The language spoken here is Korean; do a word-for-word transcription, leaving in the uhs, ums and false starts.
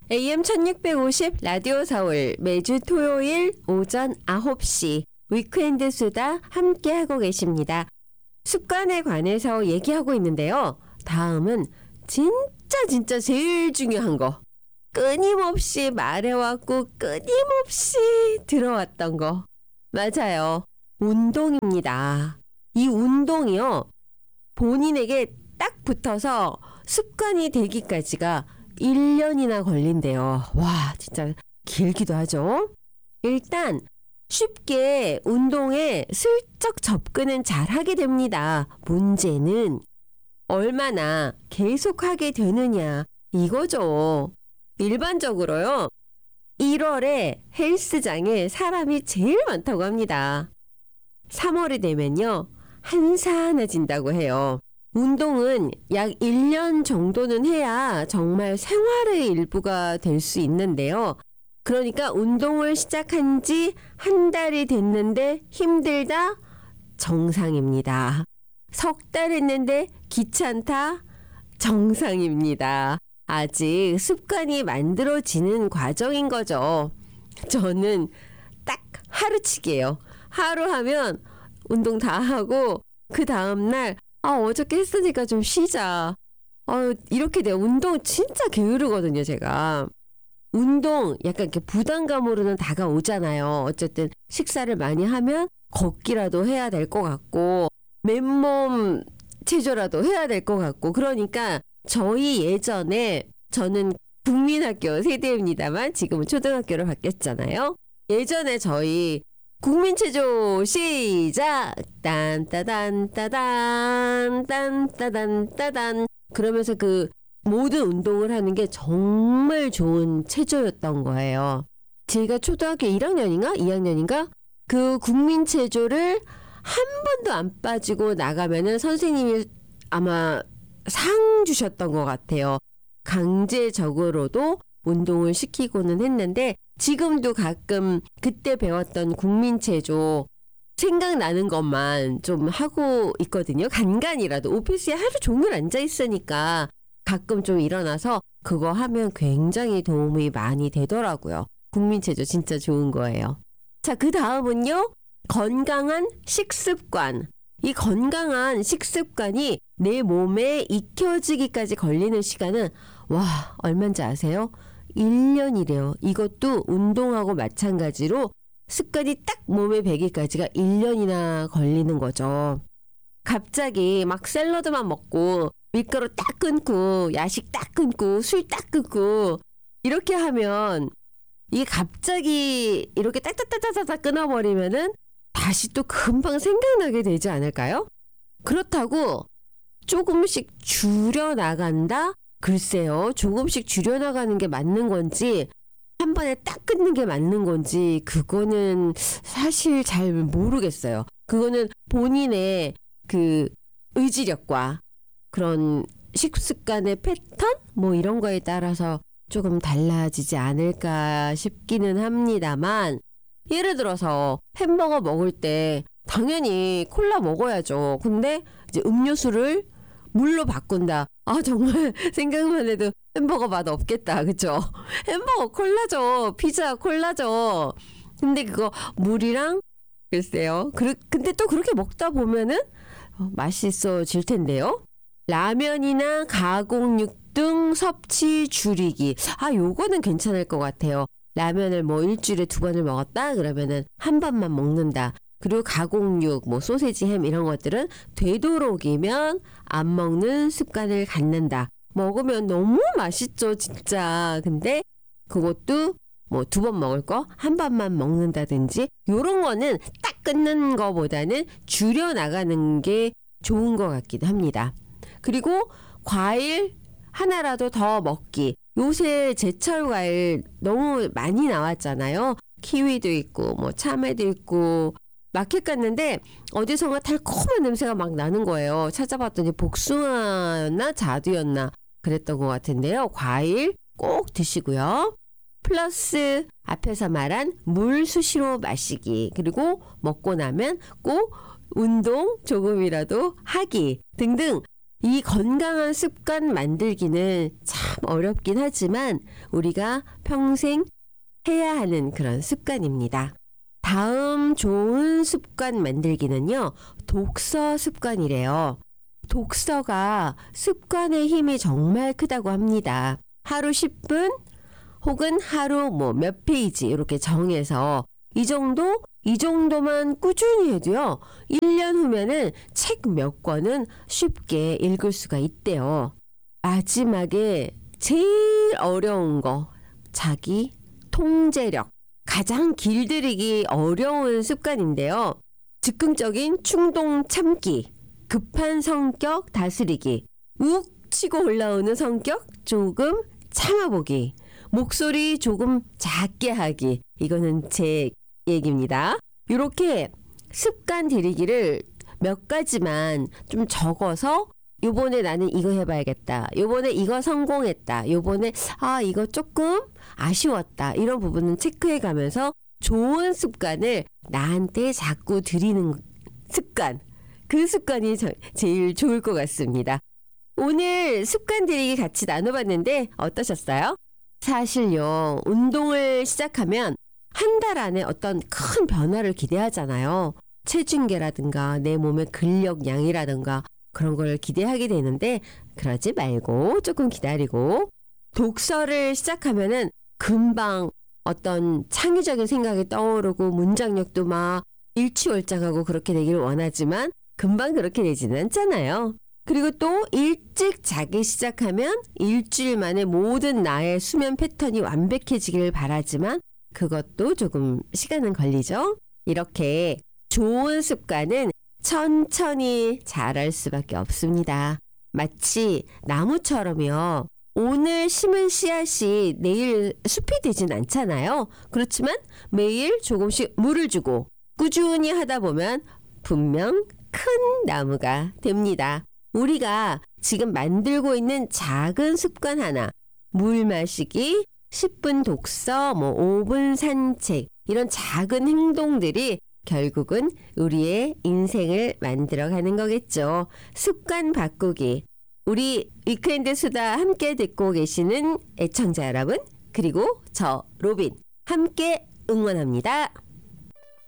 에이엠 천육백오십 라디오 서울 매주 토요일 오전 아홉 시 위크엔드 수다 함께하고 계십니다. 습관에 관해서 얘기하고 있는데요. 다음은 진짜 진짜 제일 중요한 거. 끊임없이 말해왔고 끊임없이 들어왔던 거. 맞아요. 운동입니다. 이 운동이요. 본인에게 딱 붙어서 습관이 되기까지가 일 년이나 걸린대요. 와, 진짜 길기도 하죠. 일단 쉽게 운동에 슬쩍 접근은 잘하게 됩니다. 문제는 얼마나 계속하게 되느냐 이거죠. 일반적으로요. 일월에 헬스장에 사람이 제일 많다고 합니다. 삼월이 되면요. 한산해진다고 해요. 운동은 약 일 년 정도는 해야 정말 생활의 일부가 될 수 있는데요. 그러니까 운동을 시작한 지 한 달이 됐는데 힘들다? 정상입니다. 석 달 했는데 귀찮다? 정상입니다. 아직 습관이 만들어지는 과정인 거죠. 저는 딱 하루치기예요. 하루 하면 운동 다 하고 그 다음날 아 어저께 했으니까 좀 쉬자. 어, 이렇게 돼요. 운동 진짜 게으르거든요. 제가. 운동 약간 이렇게 부담감으로는 다가오잖아요. 어쨌든 식사를 많이 하면 걷기라도 해야 될 것 같고 맨몸 체조라도 해야 될 것 같고 그러니까 저희 예전에 저는 국민학교 세대입니다만 지금은 초등학교를 바뀌었잖아요. 예전에 저희 국민체조 시작! 딴따단 따단 딴따단 따단 그러면서 그 모든 운동을 하는 게 정말 좋은 체조였던 거예요. 제가 초등학교 일 학년인가 이 학년인가 그 국민체조를 한 번도 안 빠지고 나가면은 선생님이 아마 상 주셨던 것 같아요. 강제적으로도 운동을 시키고는 했는데 지금도 가끔 그때 배웠던 국민체조 생각나는 것만 좀 하고 있거든요. 간간이라도 오피스에 하루 종일 앉아 있으니까 가끔 좀 일어나서 그거 하면 굉장히 도움이 많이 되더라고요. 국민체조 진짜 좋은 거예요. 자, 그 다음은요. 건강한 식습관. 이 건강한 식습관이 내 몸에 익혀지기까지 걸리는 시간은 와, 얼마인지 아세요? 일 년이래요. 이것도 운동하고 마찬가지로 습관이 딱 몸에 배기까지가 일 년이나 걸리는 거죠. 갑자기 막 샐러드만 먹고 밀가루 딱 끊고 야식 딱 끊고 술 딱 끊고 이렇게 하면 이게 갑자기 이렇게 딱딱딱딱딱 끊어버리면은 다시 또 금방 생각나게 되지 않을까요? 그렇다고 조금씩 줄여나간다? 글쎄요. 조금씩 줄여나가는 게 맞는 건지 한 번에 딱 끊는 게 맞는 건지 그거는 사실 잘 모르겠어요. 그거는 본인의 그 의지력과 그런 식습관의 패턴? 뭐 이런 거에 따라서 조금 달라지지 않을까 싶기는 합니다만 예를 들어서 햄버거 먹을 때 당연히 콜라 먹어야죠. 근데 이제 음료수를 물로 바꾼다. 아 정말 생각만 해도 햄버거 맛 없겠다. 그쵸? 햄버거 콜라죠. 피자 콜라죠. 근데 그거 물이랑 글쎄요. 그, 근데 또 그렇게 먹다 보면은 어, 맛있어질 텐데요. 라면이나 가공육 등 섭취 줄이기. 아 요거는 괜찮을 것 같아요. 라면을 뭐 일주일에 두 번을 먹었다 그러면은 한 번만 먹는다. 그리고 가공육, 뭐 소세지, 햄 이런 것들은 되도록이면 안 먹는 습관을 갖는다. 먹으면 너무 맛있죠, 진짜. 근데 그것도 뭐 두 번 먹을 거 한 번만 먹는다든지 요런 거는 딱 끊는 거보다는 줄여 나가는 게 좋은 것 같기도 합니다. 그리고 과일 하나라도 더 먹기. 요새 제철 과일 너무 많이 나왔잖아요. 키위도 있고 뭐 참외도 있고 마켓 갔는데 어디선가 달콤한 냄새가 막 나는 거예요. 찾아봤더니 복숭아였나 자두였나 그랬던 것 같은데요. 과일 꼭 드시고요. 플러스 앞에서 말한 물 수시로 마시기 그리고 먹고 나면 꼭 운동 조금이라도 하기 등등 이 건강한 습관 만들기는 참 어렵긴 하지만 우리가 평생 해야 하는 그런 습관입니다. 다음 좋은 습관 만들기는요, 독서 습관이래요. 독서가 습관의 힘이 정말 크다고 합니다. 하루 십 분 혹은 하루 뭐 몇 페이지 이렇게 정해서 이 정도, 이 정도만 꾸준히 해도요, 일 년 후면은 책 몇 권은 쉽게 읽을 수가 있대요. 마지막에 제일 어려운 거, 자기 통제력. 가장 길들이기 어려운 습관인데요. 즉흥적인 충동 참기, 급한 성격 다스리기, 욱 치고 올라오는 성격 조금 참아보기, 목소리 조금 작게 하기. 이거는 제 얘기입니다. 이렇게 습관 들이기를 몇 가지만 좀 적어서 요번에 나는 이거 해봐야겠다. 요번에 이거 성공했다. 요번에 아 이거 조금 아쉬웠다. 이런 부분은 체크해 가면서 좋은 습관을 나한테 자꾸 들이는 습관. 그 습관이 저, 제일 좋을 것 같습니다. 오늘 습관 들이기 같이 나눠봤는데 어떠셨어요? 사실요, 운동을 시작하면 한 달 안에 어떤 큰 변화를 기대하잖아요. 체중계라든가 내 몸의 근력량이라든가 그런 걸 기대하게 되는데 그러지 말고 조금 기다리고, 독서를 시작하면은 금방 어떤 창의적인 생각이 떠오르고 문장력도 막 일취월장하고 그렇게 되기를 원하지만 금방 그렇게 되지는 않잖아요. 그리고 또 일찍 자기 시작하면 일주일 만에 모든 나의 수면 패턴이 완벽해지기를 바라지만 그것도 조금 시간은 걸리죠. 이렇게 좋은 습관은 천천히 자랄 수밖에 없습니다. 마치 나무처럼요. 오늘 심은 씨앗이 내일 숲이 되진 않잖아요. 그렇지만 매일 조금씩 물을 주고 꾸준히 하다 보면 분명 큰 나무가 됩니다. 우리가 지금 만들고 있는 작은 습관 하나, 물 마시기, 십 분 독서, 뭐 오 분 산책, 이런 작은 행동들이 결국은 우리의 인생을 만들어가는 거겠죠. 습관 바꾸기. 우리 위크엔드 수다 함께 듣고 계시는 애청자 여러분, 그리고 저 로빈 함께 응원합니다.